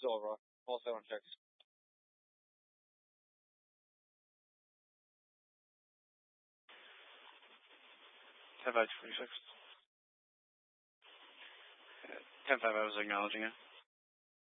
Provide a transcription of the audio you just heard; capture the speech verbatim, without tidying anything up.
Silver. Also on six. ten five forty-six. ten five, I was acknowledging it.